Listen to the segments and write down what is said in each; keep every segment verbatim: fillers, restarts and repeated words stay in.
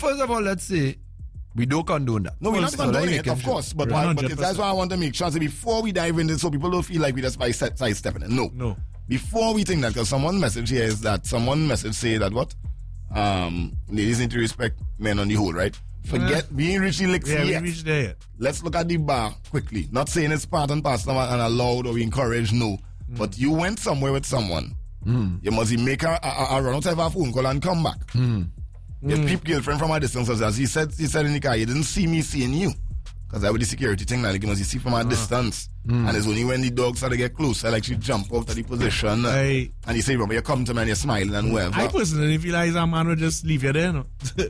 first of all, let's say we don't condone that. No, we're not So condoning like it, of course. But, Right. I, but that's why I want to make sure, so before we dive into it, so people don't feel like we just by side sidestepping it. No. No. Before we think that, because someone message here is that someone message say that what? Um, ladies need to respect men on the whole, right? Forget, Uh, we ain't reached the licks Yeah, yet. we reached there yet. Let's look at the bar quickly. Not saying it's part and parcel and allowed or we encourage, no. Mm. But you went somewhere with someone. Mm. You must make a, a, a run out of a phone call and come back. Mm. Your Mm. peep girlfriend from a distance, as he said, he said in the car, you didn't see me seeing you. Because that was the security thing, like, you must see from a distance. Mm. And it's only when the dog started to get closer, like she jump out of the position. uh, I- and he say, remember, you come to me and you're smiling and whatever. I personally feel like a man would just leave you there, no?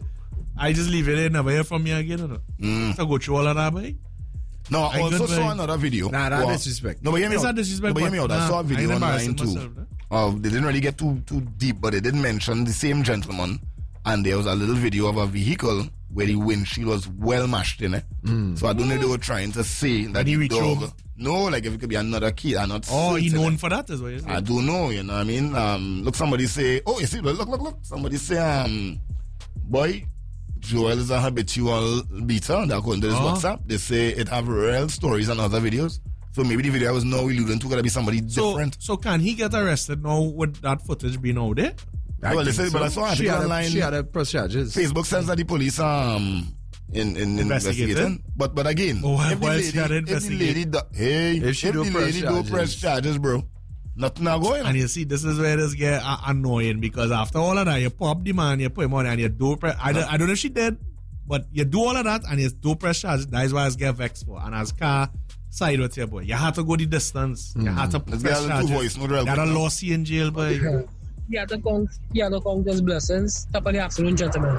I just leave you there, never hear from you again, no? Mm. So go through all of that, boy. No, I I also good, saw boy. another video. Nah, that Well, disrespect. No, but hear me It's out. not disrespect, No, but hear me but out. I nah, saw a I video ain't online embarrassing too. myself, no? Uh, they didn't really get too too deep, but they did mention the same gentleman. And there was a little video of a vehicle where the windshield was well mashed in it. Mm. So I don't know if they were trying to say that And he the reached dog. over. No, like if it could be another kid. I'm not Oh, he certain. known for that as well. Is I don't know, you know what I mean? Um, look, somebody say, oh, you see, look, look, look, look. Somebody say, um, boy, Joel is a habitual beater. According to this Oh. WhatsApp, they say it have real stories and other videos. So maybe the video I was now alluding to gotta be somebody so, different. so can he get arrested now with that footage being out there? I Well, they think say, but I saw an she article had, a, online. she had a press charges. Facebook says that the police um in, in Investigating. investigating. But but again, Oh, if the why lady, she gotta if the investigate? lady, do, hey, If if, she the don't press lady don't charges. press charges, bro, nothing not going. And you see, this is where this get uh, annoying because after all of that, you pop the man, you put him on, and you do press. I don't, I don't know if she did, but you do all of that and you do press charges. That is why I get vexed for. And as car side with your boy, you had to go the distance. You had to Let's press get a charges. two voice, no real You had a quick now. loss in jail, boy. You have to count, you have to count those blessings. Top of the afternoon, gentlemen.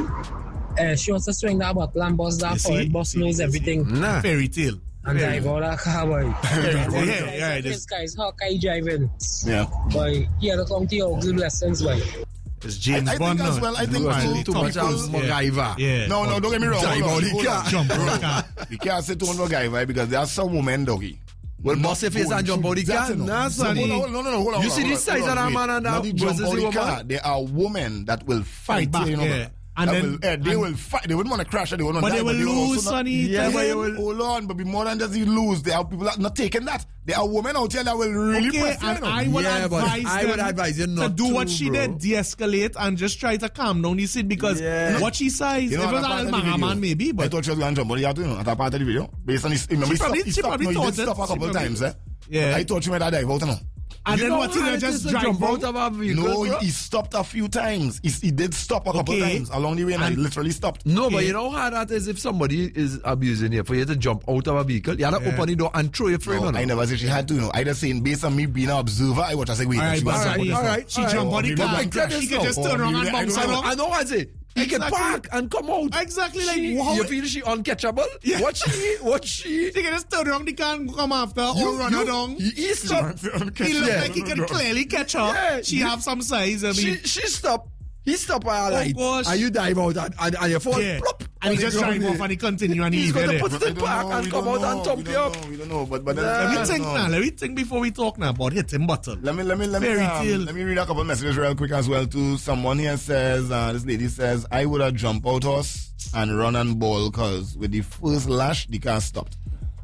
Uh, she wants to swing that bottle and bust that You for see? it. Boss knows everything. Nah. Fairy tale. And Fairy drive all that car, boy. Yeah, yeah, yeah, This this- guy's Hawkeye driving. Yeah. Boy, you have to count your ugly blessings, boy. It's James I- I Bond think as now. well, I think Finally, too- Too Tom much Cruise, of yeah. MacGyver. Yeah. No, no, don't get me wrong. Drive Hold on, out the hold car. on. Jump on the car. You can't say to one guy, right? Because there are some women, doggy. Well, boss if it's a jump out the car, nah, sonny. No, no, no, no, hold on. You hold see on, the hold size on, of that wait. man and Not that the jump versus out the the woman. car. There are women that will fight, Fight back, you know, yeah. And that then- will, eh, they and- will fight. They wouldn't want to crash it. They wouldn't But die, they will also lose, not- sonny. Yeah, to but him. you will- Hold on, but be more than just you lose. There are people that not taking that. There are women out here that will really Okay, press you, and you know. I would Yeah, but advise I them would advise you to not do to, what she bro. did, de-escalate and just try to calm down the scene because Yeah. what she says, You know, if it at was that part a of the video, man, maybe, I but thought she was going to jump, but you have to, you know, at that part of the video, based on his, remember, She he stopped, probably- he she stopped, probably no, he thought did stop that. a She couple probably- times, eh? Yeah. I thought she made a dive out, you know. and You then know what he hard did it just is to drive jump out. out of a vehicle, No, bro? he stopped a few times. He, he did stop a couple Okay. times along the way, and, And- he literally stopped. No, but Okay. you know how that is if somebody is abusing you for you to jump out of a vehicle, you have to Yeah. open the door and throw your frame No, on I it. never said she had to, you know. I just saying, based on me being an observer, I watch. I say, wait, All right, she but was all right, somebody- all right, she all jump right. on the Oh, car. maybe like She this could now. just Oh, turn around maybe and like- bounce I don't know. along. I know what I say. He can Exactly. park and come out. Exactly, like, She- wow. You feel she uncatchable? Yeah. What she? What she? She can just turn around the car and come after her You- or run you- her down. He, he stopped. He look Yeah. like he can clearly catch her. Yeah, she you- have some size. I She mean, she stopped. He stopped at a light. gosh. And you dive out and, and, and your phone yeah. plop. And he on just the drive ground. off and he continue and he He's leave going you to there. put it in park and come out and thump you up. Know, we don't know, but but then, Let Let me I think don't now. know. Let me think before we talk now about hitting bottle. Let me let me let me Fairy um, tale. let me read a couple messages real quick as well too. Someone here says, uh, this lady says, I would have jumped out us and run and ball because with the first lash the car stopped.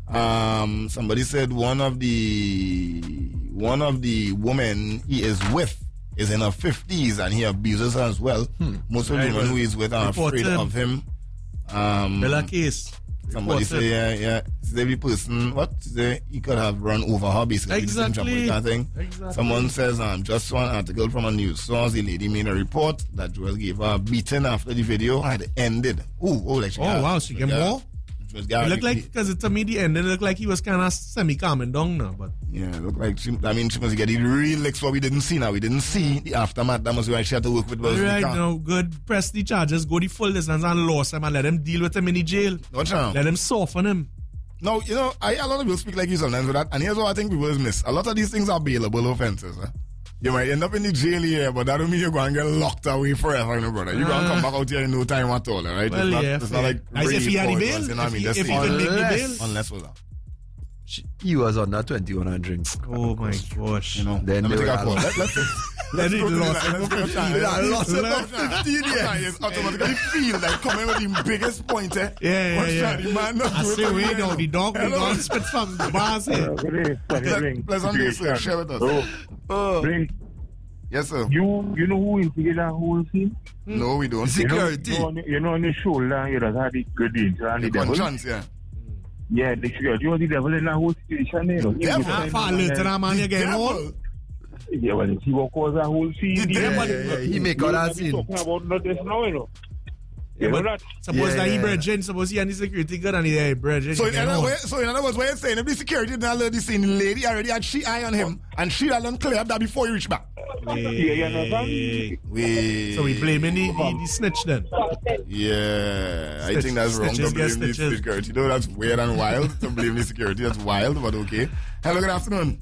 Um, somebody said one of the one of the women he is with is in her fifties and he abuses her as well. Most of the Right, women who he's with are report afraid him. of him. Um, Bella case. Somebody Report say, him. yeah, yeah. Say every person, what? Say he could have run over her basically. He didn't jump Exactly. with that thing. Exactly. Someone says, um, just one article from a news source. The lady made a report that Joel gave her a beating after the video had ended. Ooh, oh, like she Oh, got- wow, she get got- more? She was It got- looked like, because to me, the ending looked like he was kind of semi calming down now. But yeah, it looked like she, I mean, she must get the real licks what we didn't see now. We didn't see the aftermath. That must be why she had to work with was the right car. now, good. Press the charges, go the full distance and lose him and let him deal with him in the jail. What's wrong? Let him soften him. No, you know, I, a lot of people speak like you sometimes with that, and here's what I think people is miss. A lot of these things are bailable offenses. Eh? You might end up in the jail here, but that don't mean you're going to get locked away forever, you know, brother. You're going to Uh, come back out here in no time at all, right? Well, it's not, yeah, it's fair. not like As if he had the rape or bail, was, you know what I if mean? he- That's if the- he could make the Unless- bail. Unless was that. She- He was on that twenty-one and drinks. Oh my gosh. You know, Then let me they take were a call. allowed. Let, let's Then he go to lost the it line. for Let's go fifteen. to the line. Yeah, lost it Left. for fifteen, yeah. Yes, automatically feel like coming with the biggest point, eh? Yeah, yeah, But yeah. the man not I do it say, wait, again. no, the dog, the Hello. dog spit from the bars here. Ple- Pleasant day, sir. Share with us. So, Oh. Blink, Yes, sir. you you know who instigate that whole scene? No, we don't. You know, Security. you know, on the, you know on the shoulder, you just had the good danger and the The devil. conscience, yeah. Yeah, the security was the devil in that whole situation. You know, devil? Ah, far alert to that man, you get Devil. on. Yeah, well, see what caused that whole scene. The there, devil. but- Yeah, yeah, he make all you that know, scene. talking about not this now, you know. Yeah, You know but that? suppose Yeah, that he yeah. bridging, suppose he and the security good and he there bridging. So he in, get other on. way, so in other words, what you're saying, if the security didn't alert the scene, the lady already had she eye on him, and she had done clear up that before he reached back. Yeah, you understand? Hey. Wait. So we blaming the, the, the snitch then. Yeah, I Snitch- think that's wrong to snitches get blame the stitches. security. No, that's weird and wild to blame the security. That's wild, but okay. Hello, good afternoon.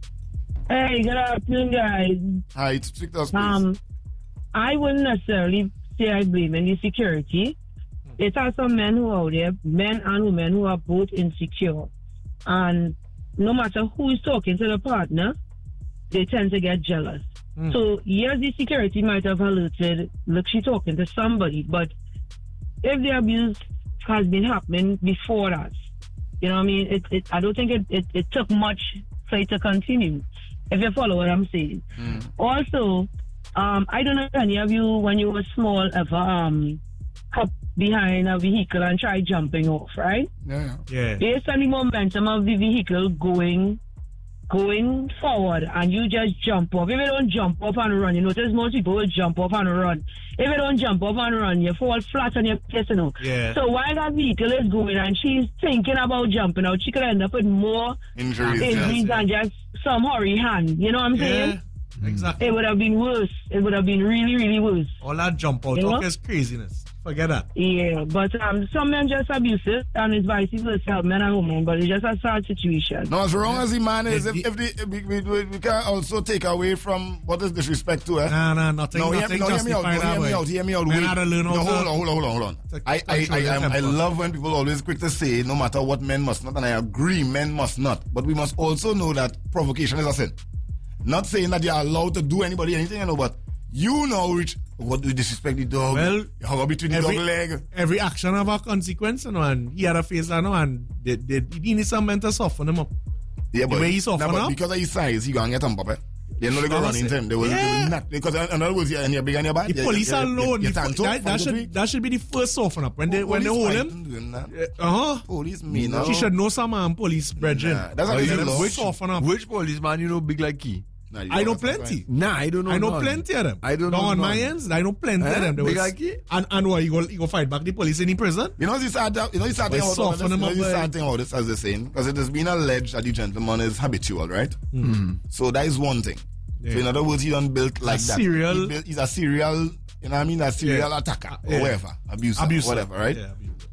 Hey, good afternoon, guys. Hi, speak to us, please. Um, I wouldn't necessarily say I blame in the security. It are some men who are out there, men and women who are both insecure. And no matter who is talking to the partner, they tend to get jealous. Mm. So, yes, the security might have alerted, look, she's talking to somebody, but if the abuse has been happening before that, you know what I mean? It, it, I don't think it, it, it took much for it to continue, if you follow what I'm saying. Mm. Also, um, I don't know if any of you, when you were small, ever um, hop behind a vehicle and try jumping off, right? Yeah, Yeah. Based on the momentum of the vehicle going going forward, and you just jump off. If you don't jump off and run, you notice most people will jump off and run. If you don't jump off and run, you fall flat on your face, you know. Yeah. So while that vehicle is going and she's thinking about jumping out, she could end up with more injuries. injuries Yeah. than just some hurry hand. You know what I'm saying? Yeah. Exactly. It would have been worse. It would have been really, really worse. All that jump out You talk know? is craziness. Forget that. Yeah, but um, some men just abuse it, and it's vice versa, men and women, but it's just a sad situation. No, as wrong as the man is, if, The- if the if we, we, we, we can also take away from what is disrespect to her. Nah, nah, nothing, No, hear nothing me, no, hear me out, justify no, that hear me way. out, hear me out. Men Wait. had to learn no, how hold to- on, hold on, hold on, hold on. to I, I, control I, your I, I temper. love when people always quick to say, no matter what, men must not, and I agree, men must not. But we must also know that provocation is a sin. Not saying that you're allowed to do anybody anything, you know, but you know, Rich, what do you disrespect the dog? Well, you hug up between the every- dog leg. Every action have a consequence, you know, and he had a face, you know, and they, they, he need some men to soften him up. Yeah, but, way he's off nah, and but up. because of his size, he gonna get him, Papa. You know they go That's run into it. him. They will, they Yeah. will not. Because in other words, you're, and you're big on your back. The you- police you- you- alone, you the, tanto that, from that, the should, tree. that should be the first soften up. When they, when they Police hold fight him, doing that. uh-huh. Police mean now. She should know some um, police brethren. Nah, that's Oh, how you you let know. them Which, soften up. which policeman you know big like Key? Nah, you I know that's not plenty. right. Nah, I don't know. I know none. plenty of them. I don't Down know on my none. ends, I know plenty Eh? of them. They Big was- like it? and, and what, you go, you go fight back the police in the prison? You know the sad, you know the sad Well, thing about all this, soften you him know up, the eh? sad thing about this, as they're saying, because it has been alleged that the gentleman is habitual, right? Mm. So that is one thing. Yeah. So in other words, he done built like that. serial- He built, he's a serial, you know what I mean, a serial Yeah. attacker or Yeah. whatever, abuser, Abuser. whatever, right? Yeah, abuser.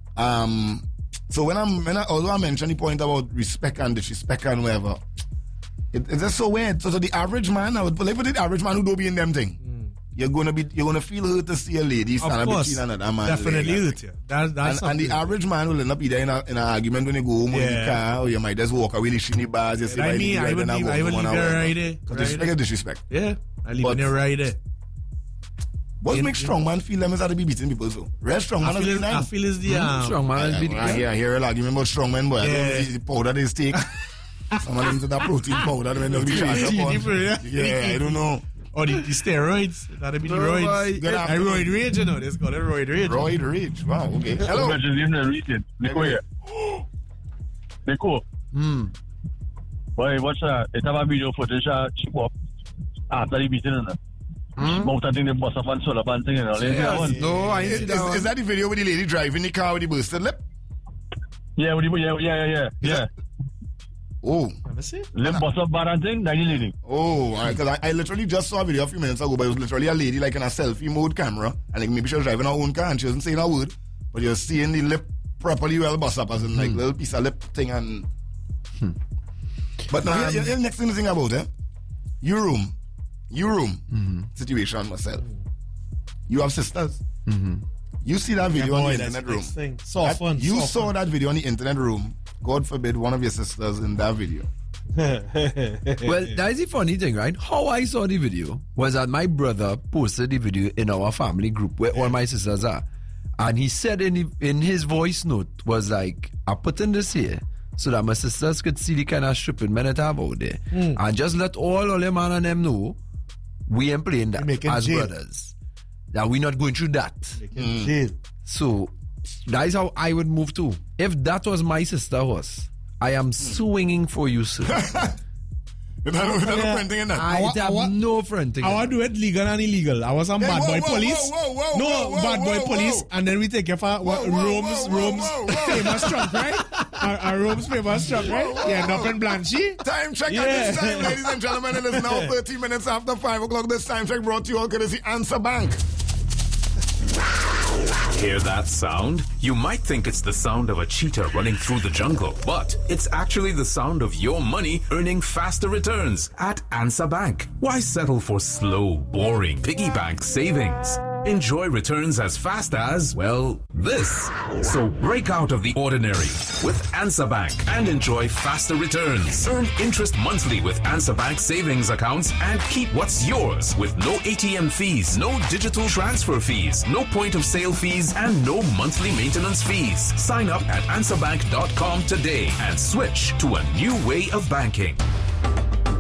Um, so when I'm, when I, although I mentioned the point about respect and disrespect and whatever, it, it's just so weird. So to the average man, I would believe with the average man who don't be in them thing, you're gonna be, you're gonna feel hurt to see a lady stand Of up course. between another man. Definitely leg. hurt you. That, that's And, and the something. average man will end up either in, a, in an argument when you go home in the Yeah. car, or you might just walk away the shinny bars. You say, I "Bye, mean, leave I right would then, leave, go I would home leave and there whatever." right there. Because Right disrespect there. is disrespect. Yeah, I leave But- it right there. What In- makes strong man feel them is how to be beating people so? Real strong man I is feel, being I nice. feel is the um, Strong man. I, be the I, I hear, I hear a argument about strong men, but I Yeah. don't see the powder they take. Some of them to that protein powder, they don't be charged Protein, upon. yeah. Yeah, I don't know. or the, the steroids. That'd be the No, roids. boy. Good I afternoon. roid rage, you know. This called a roid rage. Royd Rage. Wow, okay. Hello. Imagine him the reading. Nico here. Nico. Hmm. Boy, watch that. It have a video footage of cheap up after the beating in it. Mouth and thing, the bus of and solar band thing and all. You see that one? No, I ain't Is, see is, that one. is that the video with the lady driving the car with the busted lip? Yeah, what do you- yeah, yeah, yeah, yeah. Yeah. Oh. Let me see. Lip bus up bar and thing, then you leading. Oh, alright, because I, I literally just saw a video a few minutes ago, but it was literally a lady like in a selfie mode camera, and like maybe she was driving her own car and she wasn't saying a word, but you're seeing the lip properly well bust up, as in like little piece of lip thing and. But now, here- here- next thing to think about, eh? Your room, your room situation, myself. You have sisters. You see that video on boy, the that's internet the room. next thing. Soft That- one, you soft saw one. that video on the internet room. God forbid one of your sisters in that video Well, that's the funny thing, right? How I saw the video was that my brother posted the video in our family group where all my sisters are. And he said in, the, in his voice note was like, I put in this here so that my sisters could see the kind of stripping men that I have out there. Mm. And just let all of them and them know we ain't playing that as jail. brothers. That we're not going through that. Mm. So that is how I would move too. If that was my sister was, I am swinging for you, sir. You don't have no friend in that. I, I have I, no friend in I want to do it legal and illegal. I was some hey, bad whoa, boy whoa, police. Whoa, whoa, whoa, no, whoa, whoa, bad boy whoa, police. Whoa. And then we take it for what, whoa, whoa, Rome's, whoa, Rome's whoa, whoa. famous truck, right? Our, our Rome's famous truck, right? Whoa, whoa, you end up in Blanchy. Time check yeah. at this time, ladies and gentlemen. It is now thirty minutes after five o'clock. This time check brought to you all courtesy Answer Bank. Hear that sound? You might think it's the sound of a cheetah running through the jungle, but it's actually the sound of your money earning faster returns at Answer Bank. Why settle for slow, boring piggy bank savings? Enjoy returns as fast as, well, this. So break out of the ordinary with Answer Bank and enjoy faster returns. Earn interest monthly with Answer Bank savings accounts and keep what's yours with no A T M fees, no digital transfer fees, no point of sale fees, and no monthly maintenance fees. Sign up at answer bank dot com today and switch to a new way of banking.